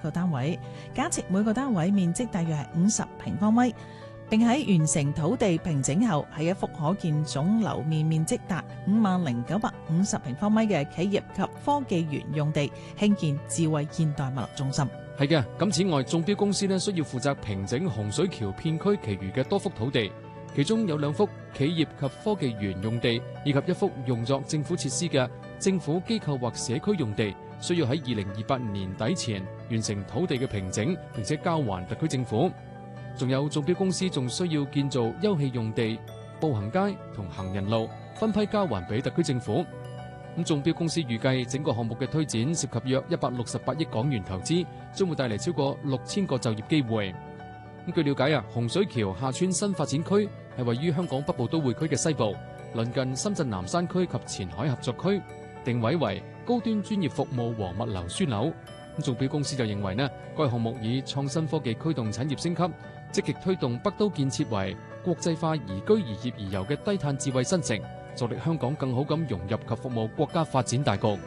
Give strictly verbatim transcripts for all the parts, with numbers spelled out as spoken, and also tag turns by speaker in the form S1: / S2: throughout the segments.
S1: 個單位，假設每個單位面積大約係五十平方米，並喺完成土地平整後，喺一幅可建總樓面面積達五萬零九百五十平方米嘅企業及科技園用地興建智慧現代物流中心。
S2: 係嘅，咁此外，中標公司呢需要負責平整洪水橋片區其餘嘅多幅土地，其中有兩幅企業及科技園用地，以及一幅用作政府設施嘅政府機構或社區用地，需要喺二零二八年底前完成土地嘅平整，並且交還特區政府。仲有中標公司仲需要建造休憩用地、步行街同行人路，分批交還俾特區政府。咁中標公司預計整個項目嘅推展涉及約一百六十八億港元投資，將會帶嚟超過六千個就業機會。咁據了解啊，洪水橋廈村新發展區係位於香港北部都會區嘅西部，鄰近深圳南山區及前海合作區，定位為高端專業服務和物流樞紐。咁中標公司就認為呢，該項目以創新科技驅動產業升級，積極推動北都建設為國際化宜居宜業宜遊嘅低碳智慧新城，助力香港更好咁融入及服務國家發展大局。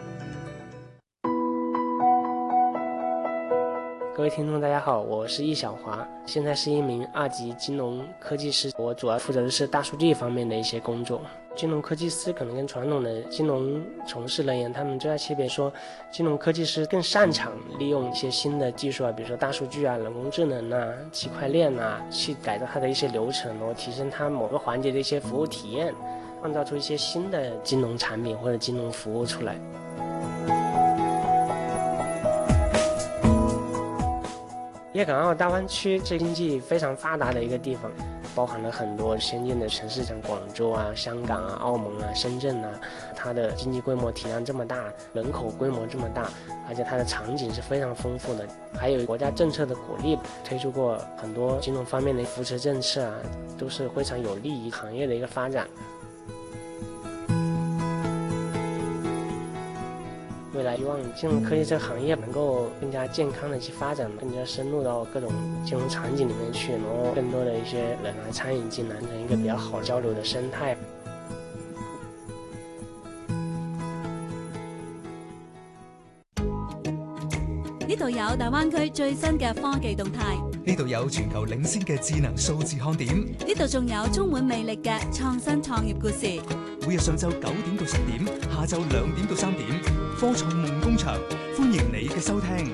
S3: 各位聽眾大家好，我是易小華，現在是一名二級金融科技師，我主要負責的是大數據方面的一些工作。金融科技師可能跟傳統的金融從事人員，他們最大區別說，金融科技師更擅長利用一些新的技術啊，比如說大數據啊、人工智能啊、區塊鏈啊，去改造它的一些流程，然後提升它某個環節的一些服務體驗，創造出一些新的金融產品或者金融服務出來。粵港澳大灣區是經濟非常發達的一個地方，包含了很多先進的城市，像廣州啊、香港啊、澳門啊、深圳啊，它的經濟規模體量這麼大，人口規模這麼大，而且它的場景是非常豐富的，還有國家政策的鼓勵，推出過很多金融方面的扶持政策啊，都是非常有利於行業的一個發展。未來希望金融科技這個行業能夠更加健康的去發展，更加深入到各種金融場景裏面去，然後更多的一些人來參與進來，成一個比較好交流的生態。
S4: 呢度有大灣區最新嘅科技動態，
S5: 呢度有全球領先嘅智能數字看點，
S4: 呢度仲有充滿魅力嘅創新創業故事。
S5: 每日上晝九點到十點，下晝兩點到三點，科創夢工場，歡迎你嘅收聽。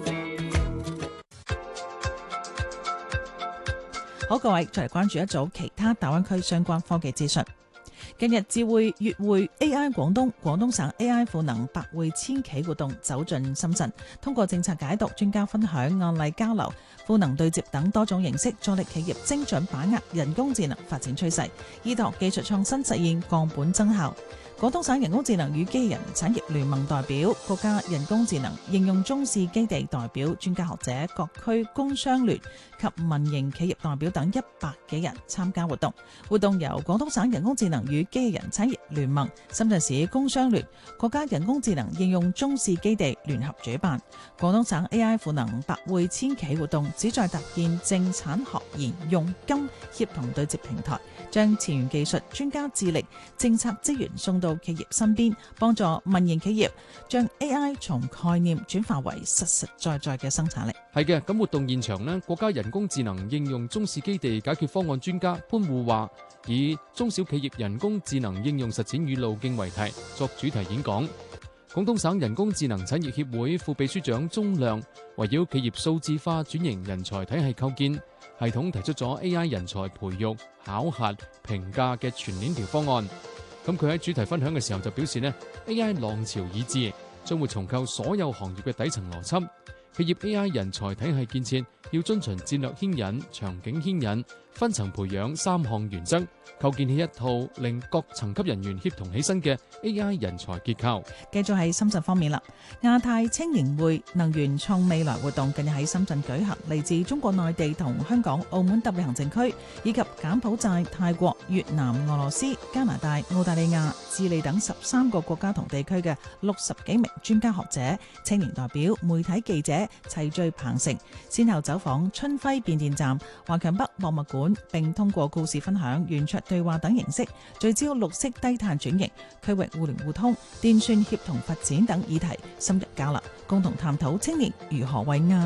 S1: 好，各位再嚟關注一組其他大灣區相關科技資訊。近日智慧粵會 A I 廣東廣東省 A I 賦能百會千企活動走進深圳，通過政策解讀、專家分享、案例交流、賦能對接等多種形式，助力企業精準把握人工智能發展趨勢，依託技術創新實現降本增效。廣東省人工智能與機器人產業聯盟代表、國家人工智能應用中試基地代表、專家學者、各區工商聯及民營企業代表等一百幾人參加活動。活動由廣東省人工智能與機器人產業聯盟、深圳市工商聯、國家人工智能應用中試基地聯合主辦。廣東省 A I 賦能百會千企活動旨在搭建政產學研用金協同對接平台，將前沿技術、專家智力、政策資源送到到企業身邊，幫助民營企業將 A I 從概念轉化為實實在在嘅生產力。
S2: 係嘅，咁活動現場呢，國家人工智能應用中試基地解決方案專家潘互華以中小企業人工智能應用實踐與路徑為題作主題演講。廣東省人工智能產業協會副秘書長鍾亮圍繞企業數字化轉型人才體系構建系統，提出咗 A I 人才培育、考核、評價嘅全鏈條方案。咁佢喺主題分享嘅時候就表示呢 A I 浪潮已至，將會重構所有行業嘅底層邏輯。企業 A I 人才體系建設要遵循戰略牽引、場景牽引、分層培養三項原則，構建起一套令各層級人員協同起身嘅 A I 人才結構。
S1: 繼續喺深圳方面啦，亞太青年會能源創未來活動近日喺深圳舉行，嚟自中國內地同香港、澳門特別行政區以及柬埔寨、泰國、越南、俄羅斯、加拿大、澳大利亞、智利等十三個國家同地區嘅六十幾名專家學者、青年代表、媒體記者齊聚鵬城，先後走訪春暉變電站、華強北博物館，並通過故事分享、圓桌對話等形式，聚焦綠色低碳轉型、區域互聯互通、電算協同發展等議題，深入交流，共同探討青年如何為亞